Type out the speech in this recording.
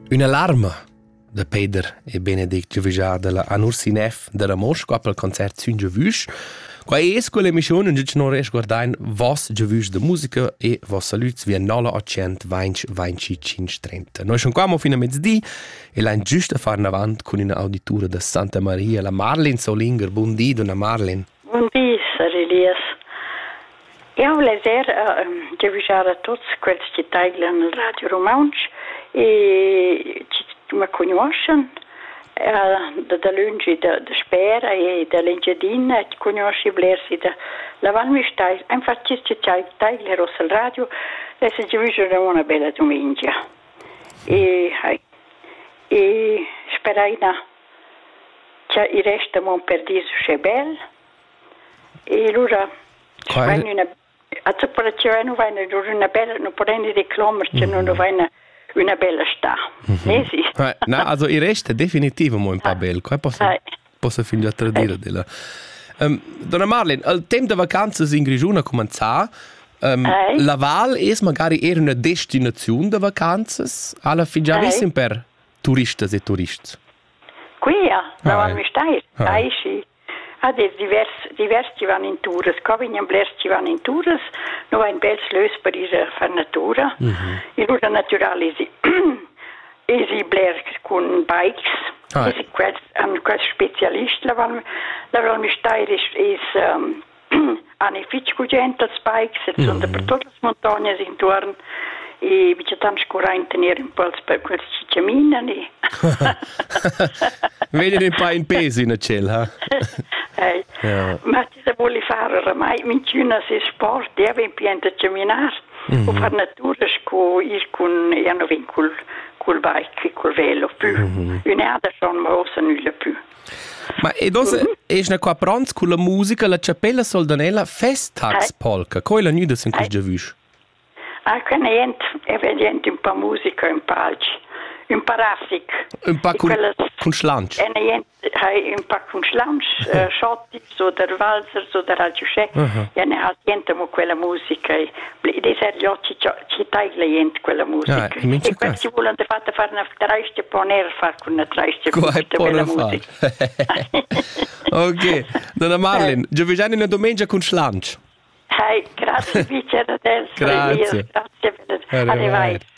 Un'alarma da Peter e Benedict Giavischà della Anursinef della Mosca per il concerto Sun Giavisch. Qua è quell'emissione in cui non riesco a guardare vos Giavisch da musica e vos saluti via 0820 25 Noi siamo qua fino a mezzodì e l'hanno giusto a fare in avanti con una auditura da Santa Maria, la Marlene Solinger. Buondì, donna Marlene. Buondì, Sir Elias. Io volevo Giavischare a tutti quelli che tagliano il Radio Romansch e mi conoscono da lungi da spera e da l'engedina ti conosci blersi da la Valmistai infatti ci tagliano il radio e se Giavischare una bella domenica e speraina c'è il resto mon perdiso c'è bel e allora a separazione non vai una bella non potendo reclamarci non vai una bella sta. Sì. No, also il resto è definitivo un po' bello. Qua posso finire a tradire della. Donna Marlene, il tempo di vacanze in Grigione comincia. La Val è magari una destinazione di vacanze alla fin già visto per turisti e turisti. Qui la Val mi stai sì. Diversi vanno in tours, Covignan Blerci vanno in tours, non va in bel slös per fare natura. In ruta naturale si Bler con bikes, hanno quel specialista, la Valmisteir hanno fitch con gente bikes, sono per tutte le montagne intorno. E vi c'è tanto scurare tenere un po' per quel che camminano. Vedi un po' in peso in cielo, ma se vuole fare ormai, minciuna se sport, deve impiantare a camminare, o fare natura con hanno vinto col bike, col velo, più. Un'altra sono ma osa nulla più. Ma e dove è qua pronto con la musica, la Cappella Soldanella Festtagspolka, coi la nuda in cui già visto? Anche niente, è vedente un po' musica, un po' alci, un po' raffic. Un po' con slanci. Un po' con slanci, schotti, so der Walzer, so der Alciusce, e ne ha niente con quella musica. E gli occhi ci taglia niente quella musica. E questi vogliono fare una traiste ponere, fare con una traiste quella musica. Ok, donna Marlene, giovedì una domenica con slanci. Grazie, Vice Radelso. Grazie. Grazie. Arrivederci.